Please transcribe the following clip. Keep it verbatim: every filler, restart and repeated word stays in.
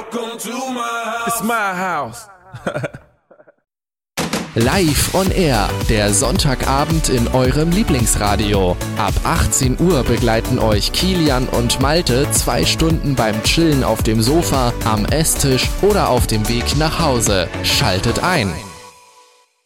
Welcome to my house. It's my house. Live on Air, der Sonntagabend in eurem Lieblingsradio. Ab achtzehn Uhr begleiten euch Kilian und Malte zwei Stunden beim Chillen auf dem Sofa, am Esstisch oder auf dem Weg nach Hause. Schaltet ein!